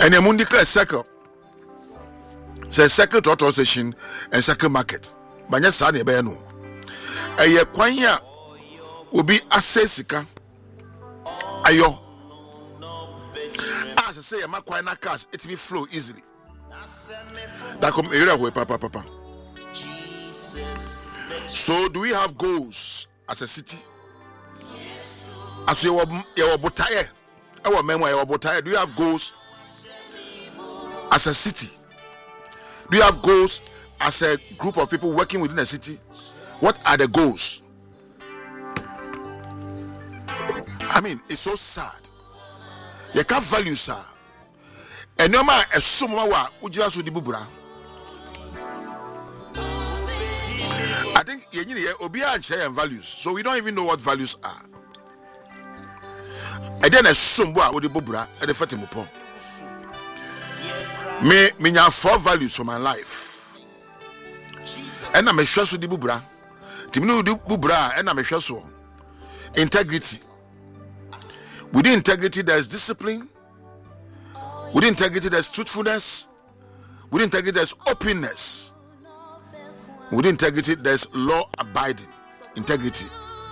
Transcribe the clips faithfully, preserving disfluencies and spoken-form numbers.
And a mundi declare circle. Say circle to station and circle market. Banya sa ne be no. Eye kwan ya obi asesika ayo. As I say, my kwan na cash it will flow easily. That come area where papa papa. So do we have goals as a city? As you were botaye, our memoir your botaye. Do you have goals as a city? Do you have goals as a group of people working within a city? What are the goals? I mean, it's so sad. You can't value, sir. And no man is so much ujira so dibubura. I think you need obia and share values, so we don't even know what values are. And then a sumbo with the bubura and the fatimupo. Me, me have four values for my life. And I'm a sure so dibubura. Timinu dibubura and I'm a sure so. Integrity. Within integrity, there is discipline. Within integrity, there is truthfulness. Within integrity, there is openness. Within integrity, there is law abiding. Integrity.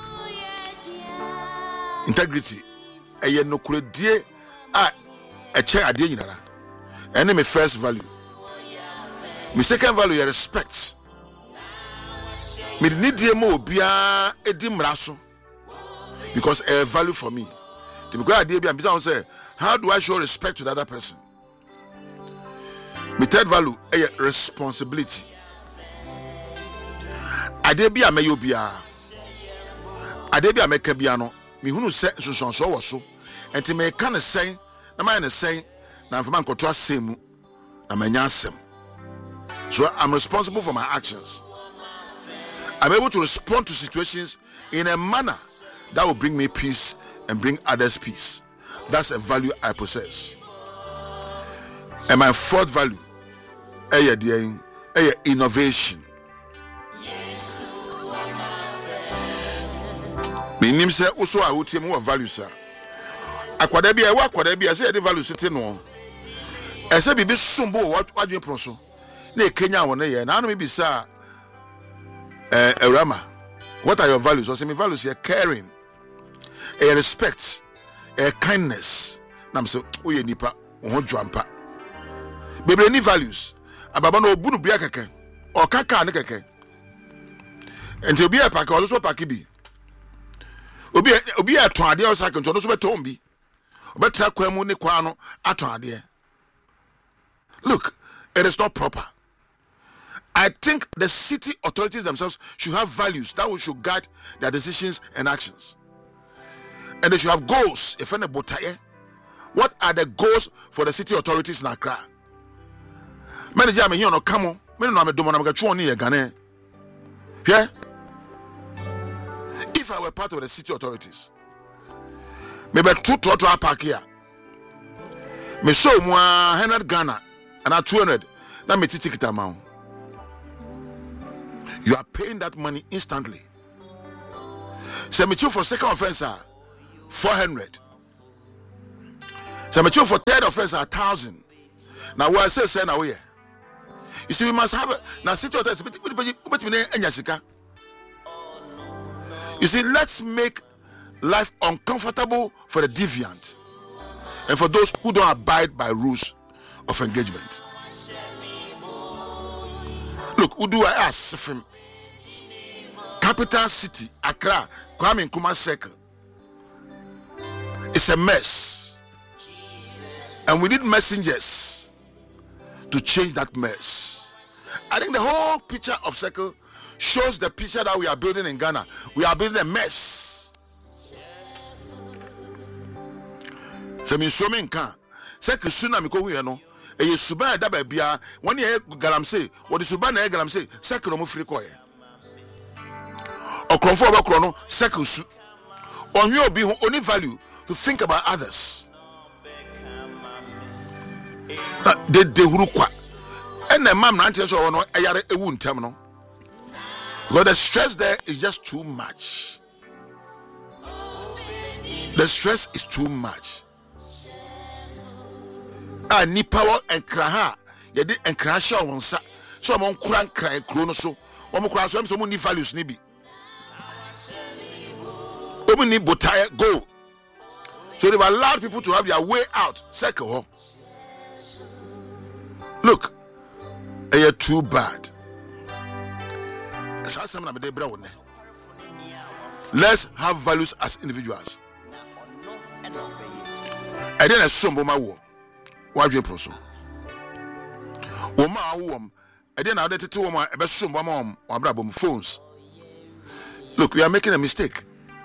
Integrity. Eye no kredie a eche ade nyinara. Ene me first value. My second value is respect. Me need die mo obia edi mraso because a value for me. Because I am say, how do I show respect to the other person? My third value is responsibility. I did be a mayobia. I did be a mekabiano. Me who say so so so and to me can say, na man say, na for man control same na manyasem. So I'm responsible for my actions. I'm able to respond to situations in a manner that will bring me peace and bring others peace. That's a value I possess. And my fourth value, is innovation. Minim say also I would say more value, sir. Akwada bi e wa akwada bi say the value sitting no. E say bibi sumbo what what you proso. Na Kenya won ye na no me bi sa eh Erama. What are your values? So say my values here caring, a respect, a kindness. Nam say oye nipa o dwampa. Bebre ni values. Ababa no bunu bia keke. O kaka ne keke. Enti obi e pack o so pack bi. Obi obi aton ade o second no so beton bi. Obetra kwa mu ne kwa no aton ade. Look, it is not proper. I think the city authorities themselves should have values that should guide their decisions and actions. And they should have goals. If any botaye, what are the goals for the city authorities in Accra? Manager me here no come on. Me no me do mo na me twa ni e gane. Yeah? If I were part of the city authorities, maybe two to to park here. Me show mo one hundred Ghana and a two hundred. Na me ticket amount. You are paying that money instantly. Say me for second offense four hundred. Say me for third offense a thousand. Now what I say say now here. You see we must have a now city authorities. You see, let's make life uncomfortable for the deviant and for those who don't abide by rules of engagement. Look, who do I ask him? Capital city, Accra, Kwame Nkrumah Circle. It's a mess. And we need messengers to change that mess. I think the whole picture of Circle shows the picture that we are building in Ghana. We are building a mess. So me show me nkan. Circle suna mi ko hu ye no. E ye suban da ba bia. Won ye galamse, wo de suban na ye galamse, Circle mo free ko ye. Okronfo obakro no, Circle su. Onwe obi hu only value to think about others. De de huru kwa. And the mam na antie so no ayare ewu ntem no. Because the stress there is just too much. The stress is too much. a nipa wo enkra ha ye de enkra sha wonsa so mo nkura nkra kro no so o mo kura so mo ni values ni bi o mo ni botai go. So they've allowed people to have their way out. Second, look, they too bad. Let's have values as individuals. I didn't assume my war. Why do you proceed? Oma wom. I didn't know that two woman assume my mom or brabum phones. Look, we are making a mistake.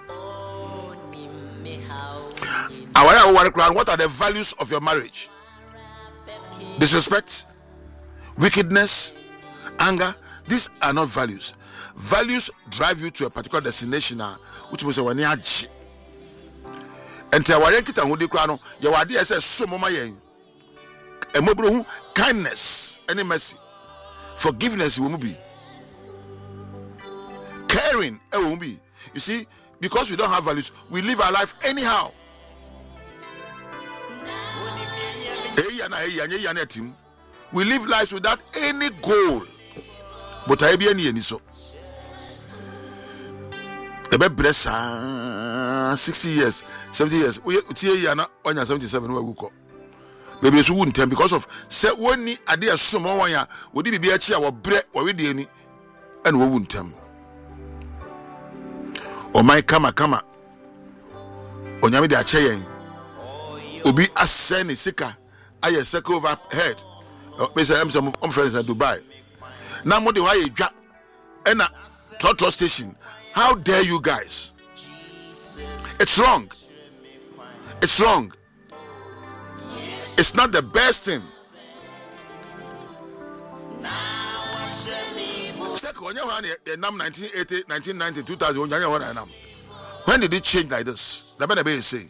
What are the values of your marriage? Disrespect, wickedness, anger. These are not values. Values drive you to a particular destination, which means when you are and tell why you crano, your idea says so mama yen. And kindness, any mercy, forgiveness will be caring. It will be. You see, because we don't have values, we live our life anyhow. We live lives without any goal. But I be any so. The best sixty years, seventy years. We are on seventy-seven. We will maybe it's wouldn't tell because of say when ni idea so more ya would be a chia or bread or we any and we wouldn't tell. Oh my kama kama. Onyami de ache obi aseni sika. I circle over head. Mister I'm some friends in Dubai. Now more the why you drop and a Trotro station. How dare you guys? It's wrong. It's wrong. It's not the best thing. nineteen eighty, nineteen ninety, two thousand. When did it change like this? The better say.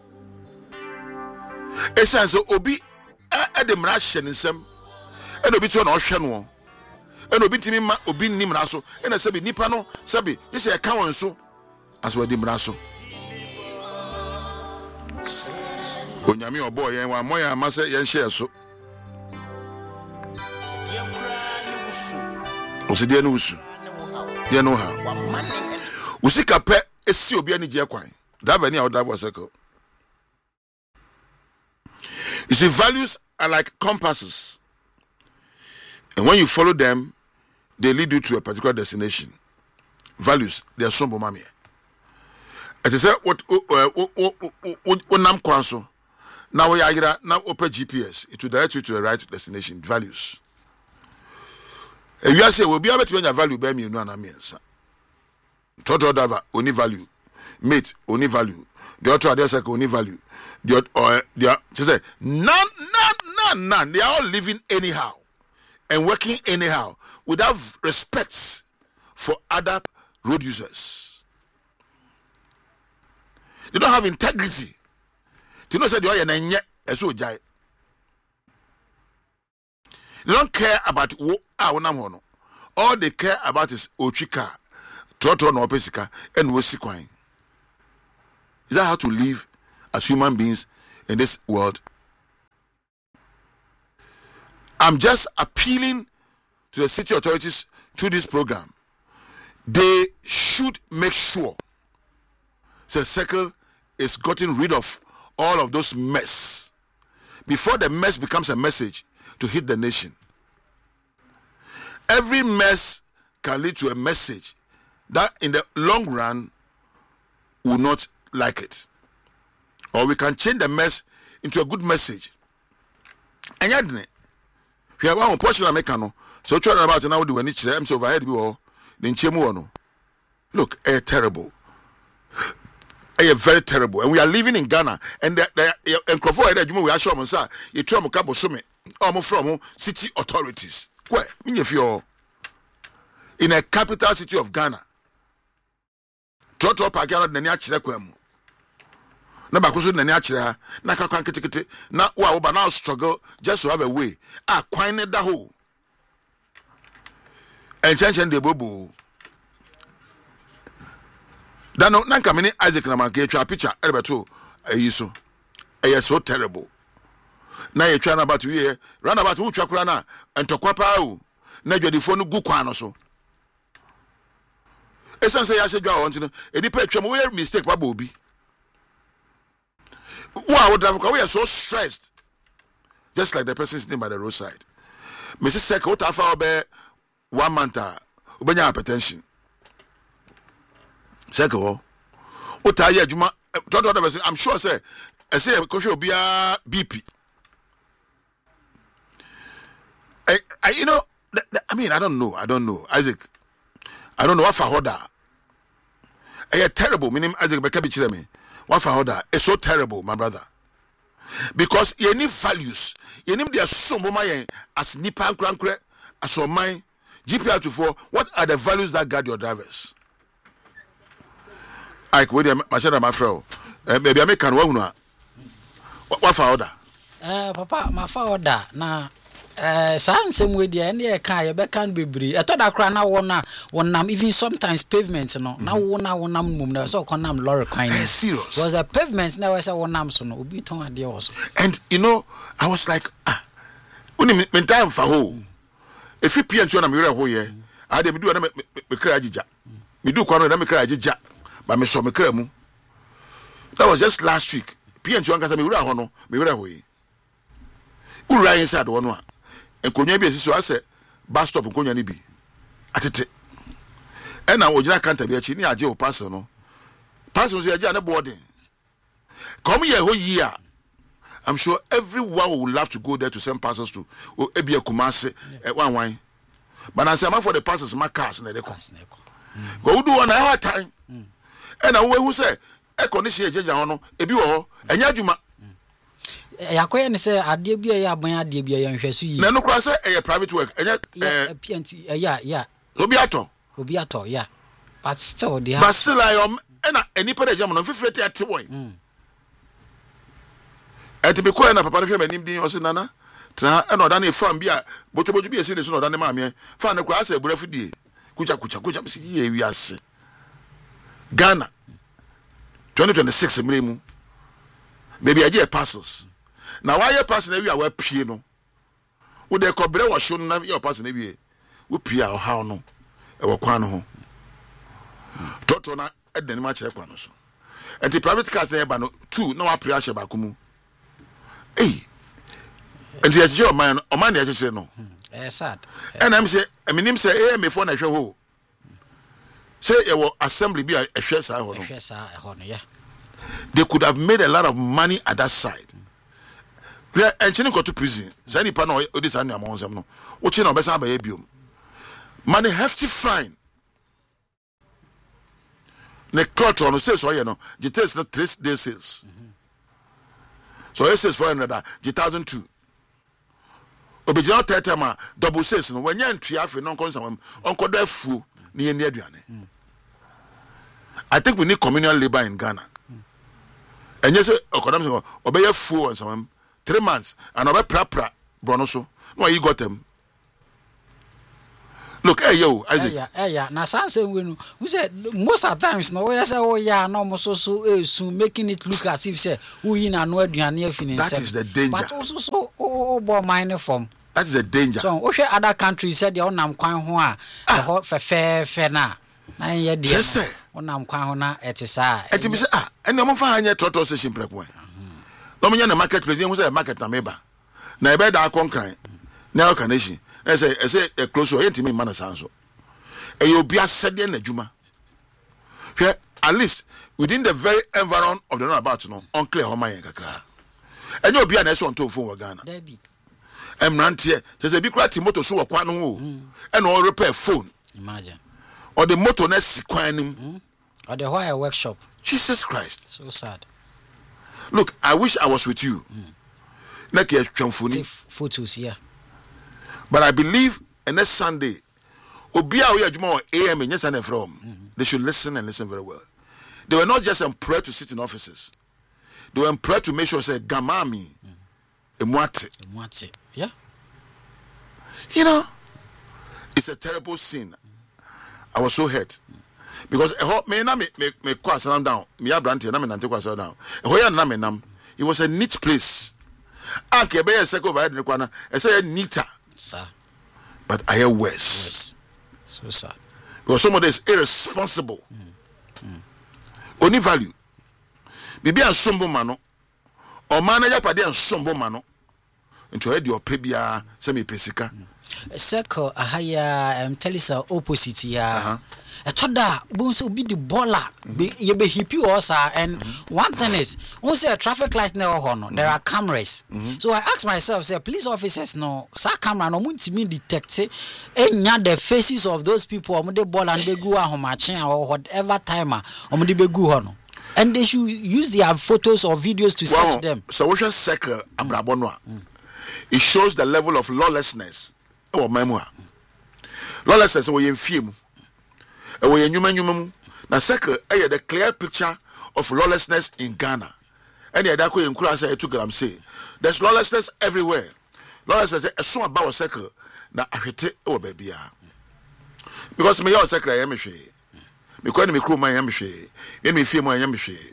Essence obi at the mrashen in some and obi to an ocean one and obi timima obi nimraso and a sabi nipano sabi this is a cow so as well the mraso onyami or boy and one moya massa yen share so Osidia no usu dia no ha usika pe esi obi ani je kwan that any out drive circle. You see, values are like compasses. And when you follow them, they lead you to a particular destination. Values, they are so mommy. As I said, what Nam Kwanso, now we are now open G P S, it will direct you to the right destination. Values. If you say, we'll be able to when your value by me, you know, and I mean, total driver, only value. Mate, only value. The other other circle only value. The or they are just say none, none, none, none. They are all living anyhow and working anyhow without respect for other road users. They don't have integrity. You know, say they are nanye eso jai. They don't care about what I want. All they care about is ochika, trotro no pesika, and wosikwain. Is that how to live as human beings in this world? I'm just appealing to the city authorities through this program. They should make sure the circle is gotten rid of all of those mess before the mess becomes a message to hit the nation. Every mess can lead to a message that in the long run will not like it, or we can change the mess into a good message. And yet, we have one portion of mechano. So, try about now do any chance overhead. We all then chemuano. Look, a terrible, a very terrible, and we are living in Ghana. And the and Crawford, we are sure, sir, you try to cabo summit almost from city authorities. Where, if you're in a capital city of Ghana, Trotro Pagana, the Niachia Quemu. Na bakuso na niachira na kakwan kitikiti na wa oba now struggle just to have a way ah kwan ne da ho enchenchen de bobo dano nanka mini Isaac na manke twa picture elebeto ayi so eh so terrible na ye twa na about we run about wo twa kura na entokwa pa o na dwadifo no gu kwan no so esan say ya se dwa won ti no edi pa twam we mistake ba obi wow what drive we are so stressed just like the person sitting by the roadside Missus Sek what afa obe one month obenya hypertension Seko ota ye adwuma todo do person I'm sure say I say ko hwe obia B P I, I you know I mean I don't know I don't know Isaac I don't know what for hoda eh terrible meaning Isaac be ka bi kire me what for hoda it's so terrible my brother because you need values you need their so mama as nipa krankre as o man G P R twenty-four what are the values that guide your drivers Ike we dey machine my friend eh maybe I make kan wa hunu a what for order eh papa ma for order na eh sansem we dey na e kan ye be kan bebri eto da kra na wona wonam even sometimes pavements no na wona wonam mum na so konam lorry kwan ni serious was a pavement na we say wonam so no obi ton ade also and you know I was like ah uni me time fa ho if you pn to na me were ho ye I dey me do na me kra agija me do kwa no na me kra agija ba me so me kra mu that was just last week pn to anka say me were ho no me were ho ye ura inside one one enkonya bi esiso ase bus stop enkonya ni bi atete e na ojina counter bi achi ni age o parcel no parcel so age na boarding come here ho year I'm sure everyone would love to go there to send parcels to o ebia Kumasi one one but I say am for the parcels my cars na dey come go do one hard time e na we who say e condition age ho no ebi wo ho enya adwuma yakoye ne say ade bia ya ban ade bia ya nhweso yi na no kra say e private work enya eh P N T ya ya obi ato obi ato ya but still they have but still I am na enipa de jam no fifrete ate boy ati be ko na papa no hwe manim din o se nana tra e no da na efam bia bochobojo bia se ne so no da ne maame fa na kra say burafu die kucha kucha kucha se ye wi ase Ghana twenty twenty-six mremu maybe I get parcels now why you pass na wi a wa pie no wo de kobre wo hwo na your pass na wi wo pie a how no e wo kwan no ho toto na e de ni ma kire kwan no so enti private cars na e ba no two na wa pre a ba kumu eh enti ya je o man o man na ya kire no eh sad and I'm say I mean say eh me for na hwe ho say e wo assembly bi a hwe sa ho no hwe sa ho no yeah they could have made a lot of money at that side. We are entering to prison. Zani pa no this anu amonsem no. Uchi na obesa ba ebiom. Money hefty fine. Ne cloth on say so ye no. The test no three days sales. So it says four hundred the one thousand two. Obijina tete ma double sales no. When you entry afi no konsam onko do afu ni eni aduane. I think we need communal labor in Ghana. And yes, okodam obey full on some three months and obey prapra bronoso. No, you got them. Look, hey yo, Isaac. Yeah, yeah, yeah. Now, Sansa, when we said most of the times, no, we say, oh yeah, no, more so so soon making it look as if say we in a no near finish. That is the danger. But also so oh, oh, minor form. That is the danger. So, what other countries said your name kwan ho a hot for fair fair na. Na ye dia. Yes, sir. Onam kwan ho na etisa. Eti mi say ah, ene mo fa hanye trotro session prepon. No me na market president who say market na meba. Na e be da konkran. Na o kanation. E say e say e close o yenti me man sanso. E yo bia sede na adwuma. Hwe at least within the very environment of the roundabout no unclear ho man kakra. Enye obi na e so onto phone wa Ghana. Debi. Emrantie, say bi kra ti motor so wa kwa no o. E na o repair phone. Imagine. Or the motor na sikwanim. Or the wire workshop. Jesus Christ. So sad. Look, I wish I was with you. Take photos here. But I believe and next Sunday, Obia we adwuma A M yes and from. They should listen and listen very well. They were not just employed to sit in offices. They were employed to make sure say gamami emwate. Emwate. Yeah. You know, it's a terrible sin. I was so hurt. Because eh me na me me me kwasa down me abrante na me nante kwasa down eh ho ya na me nam it was a neat place Anke be a circle of ne kwana. I say neater. Sir. But I hear worse. Yes. So sad. Because somebody is irresponsible. Mm. Mm. Only value. Bibi an sombo mano. O manager pade an sombo mano. Into head your pebia semi pesika. Circle ahaya um tell us opposite ya. Uh-huh. I thought that bonso be the baller. Be you be hippie also. And mm-hmm. one thing is, when say a traffic light never honor, there are cameras. Mm-hmm. So I ask myself, say police officers no, sa camera no mun me detect enya the faces of those people. Omo de ball and they go a homachin or whatever timer. Omo de be go hono. And they should use their photos or videos to well, search them. So we should circle abrabonwa. It shows the level of lawlessness. Our memoir. Lawlessness we in film. And we nyuma nyuma na circle eh the clear picture of lawlessness in Ghana. And the dako in say to gram say there's lawlessness everywhere. Lawlessness is so about circle na ahwete o baby a. Because me your circle I am hwe. Me ko me crew man am hwe. Me me fie man am hwe.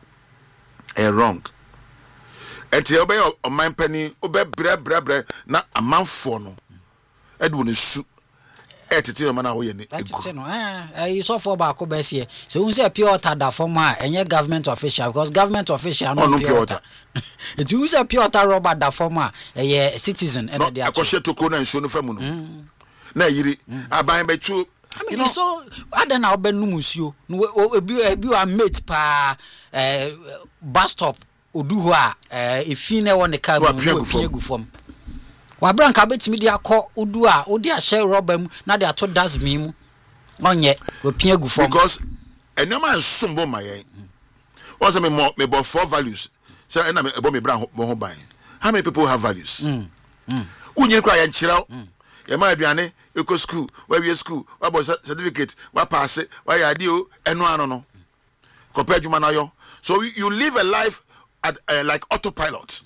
Eh wrong. Enti obey o man pani obe bre bre bre na amanfo no. Edu ne su etete no mana wo ye ne egu no eh you so for back be se so un say pure water da form a enye government official because government official no pure water it you say pure water rubber da form a eh citizen and they are akoshe to ko na nsuo no famu no na yiri aban betu you know so adan na obenum nsuo no ebi ebi wa mate pa eh bus stop odu ho a eh efi na won ne car no gu form wa branka betimi dia akọ odu a odi a share rubber mu na dia to dasbin mu onye we pia gu form because enema nsombo mayen what's me more me about four values so na me ebo me bran ho ban how many people have values mm mm unyi kwa ya nchira ya ma aduane eco school wa we school wa boy certificate wa pass wa ya di o eno ano no compare juma na yo so you live a life at uh, like autopilot.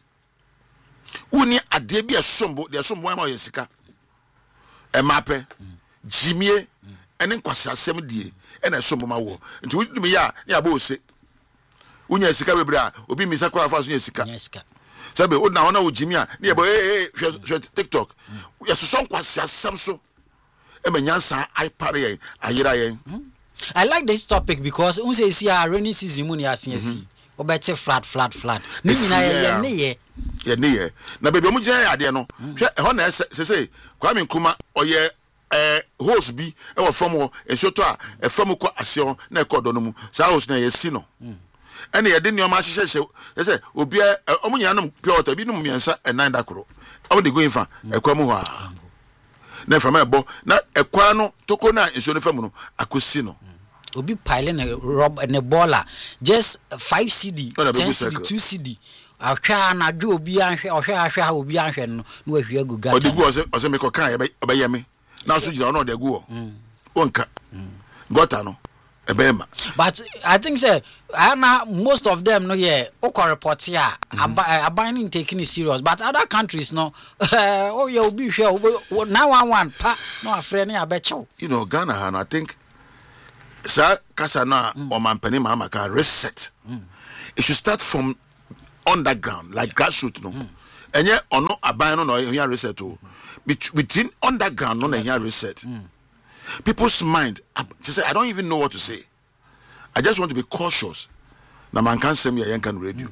Uni adebi asombo de asombo ama yesika e mape jimie ene nkwase asem die ene asombo ma wo nti wudumi ya ya ba ose unya esika bebre a obi misa kwa afa so nya esika esika sabe odna hona wo jimia ne ye ba eh eh TikTok yesoso nkwase asem so e manyansa ai pare ayira yen. I like this topic because un say see a rainy season mun ya sensi obete flat flat flat ni mina ye ne ye ye ne ye na bebe mu gyan ade no hwe e ho na se se Kwame Nkrumah oye eh host bi e wo fam ho ensoto a e fam ko ase ho na e kodo no mu sa host na ye si no ene ye de ne o ma hye hye ye se obi omunya no pure water bi no miensa e nine dakoro o de go infa e kwa mu ho a na fam e bo na e kwa no toko na enso no fam no akosi no obi pile na rob na baller just five C D ten C D two C D ahwa na dwo obi anhwe ohwe ahwa obi anhwe no na ahwe agu gata odigu ose ose me kokan ye be ye me na so gira no de gu o onka gota no e be ma but I think say na most of them no yeah o report here abaning taking it serious but other countries no oh yeah obi hwe na one one pa no afre na abechew you know Ghana and I think sa kasa na o mampani mama ka reset it should start from underground like grassroots no enye ono aban no no here reset o between underground no na here reset people's mind to say I don't even know what to say I just want to be cautious na man can say me I can radio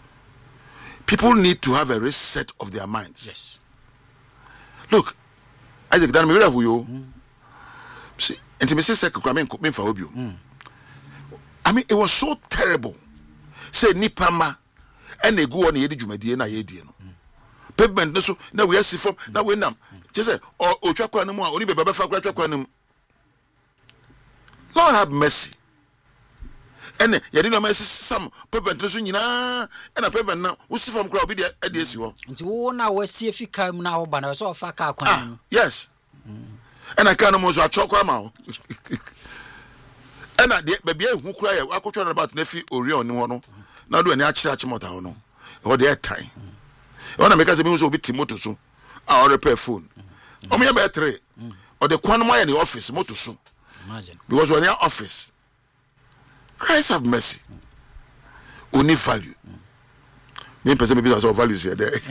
people need to have a reset of their minds. Yes, look Isaac dan me where who you see intimacy second Kwame me fa obi I mean it was so terrible say nipa ma and they go on the edge na yedi no pavement no so na we see from na we nam je say o otwa kwa no mu a oni be baba fa kwa twa kwa no Lord have mercy and ye didn't mercy some pavement no so nyina and a pavement na we see from kwa obi de ade esi ho nti wo na we see fika mu na wo ba na so fa ka kwa no yes and I can mo so achokwa ma ho and de baby ehu kura ye akotwa na about na fi orion ni ho no na do ani achira achimota ho no e dey time e wanna make us be so obi timoto so a repair phone o me be three o de kwan mo ya ni office moto so imagine because when your office Christ have mercy only value Me person maybe that's our values here there.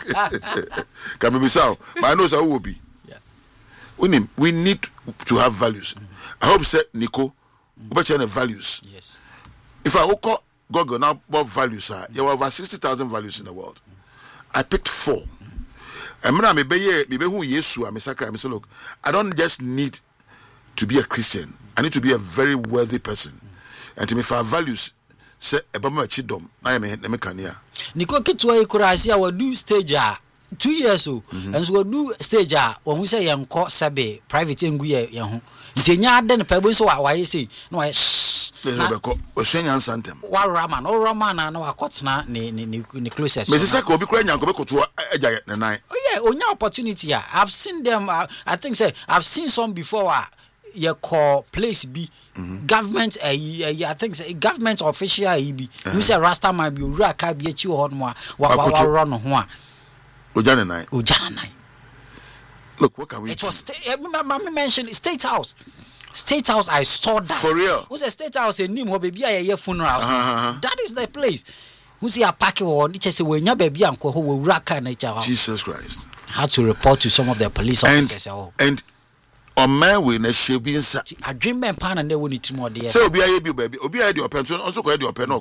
Can be so, but I know so will be. Yeah. We need we need to have values. Mm-hmm. I hope say Nico, but you values. Yes. If I look at Google now, what values are? There are over sixty thousand values in the world. I picked four. And when I'm a baby, maybe who Yesu, I'm a sacred. I'm saying, look, I don't just need to be a Christian. I need to be a very worthy person. And to me, for values, say, Ebama Chidom, I am a Nemekania. Niko Kitwa Kurasi, I will do stage two years old, and so do stage when we say young court sabe, private and we young. Tenya then pebble so why you say, no, I shh. There's a Australian Santem. What Raman or Roman, I know a cotsna, ni closest. Missus Sako, be crying, I'll go to a giant night. Oh, yeah, on your opportunity. I've seen them, uh, I think, say, I've seen some before. Uh, you call place B mm-hmm. government uh, uh, I think say, government official uh, be uh-huh. You say Rasta man be ura ka be chi ho no wa wa run ho a Ojana nine Ojana nine. Look, what can we it do? was sta- uh, me mentioned State House. State House, I saw that. For real? Who's a State House in Nim, baby, a year funerals. Uh-huh. That is the place. Who's here packing or it say when your baby uncle who will rack and Jesus Christ. Had to report to some of the police officers. And, oh. and on my way, na she be inside. I dream man pan and they will need more dear. So Obi aye bi baby, Obi aye the open also go the open no.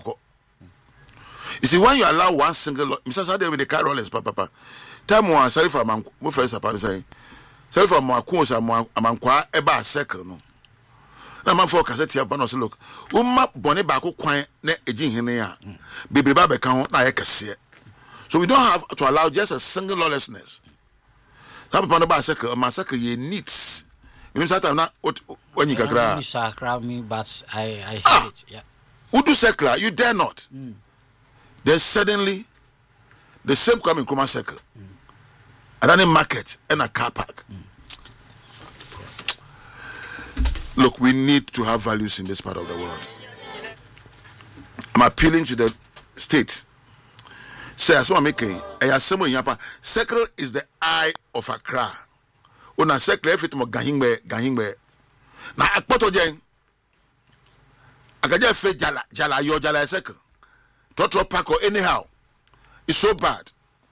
You see, when you allow one single, Mister Sade with the car rollers, papa. Time one, sorry for my mo first apart say. Sorry for my course, I'm amankwa eba circle no. Na man for cassette here, but no say look. Umma bone baako kwan na ejin hene a. Bebre ba be kan ho na ye kese. So we don't have to allow just a single lawlessness. Some people ba circle, ma circle ye needs. You know that na when you kakra. You sakra me, but I I hate ah, it. Yeah. Udu circle, you dare not. Mm. Then suddenly, the same come in Kuma circle. Mm. And then in market and a car park. Mm. Yes. Look, we need to have values in this part of the world. I'm appealing to the state. Say, as I'm making, circle is the eye of Accra. Una circle, if it's more gahingbe, gahingbe. Now, I put again. I can just say, Jala, Jala, yo, Jala, circle. Don't pack or anyhow. It's so bad.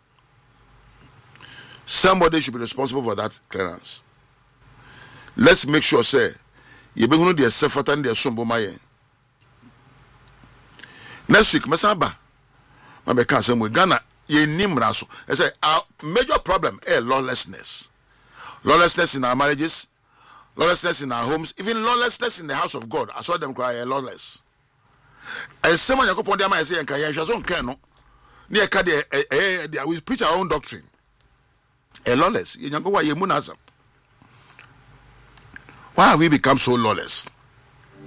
Somebody should be responsible for that clearance. Let's make sure, say, you be going to the Sefatan, the Sombo Mayen. Next week, Masaba. I can't say, Ghana, ye nimraso. I say, our major problem is lawlessness. Lawlessness in our marriages, lawlessness in our homes, even lawlessness in the house of God. I saw them cry, lawless. And someone you go upon them and say, "Nka yensha so nka no." Near ka de eh we preach our own doctrine. A lawless. You go why you munazam. Why have we become so lawless?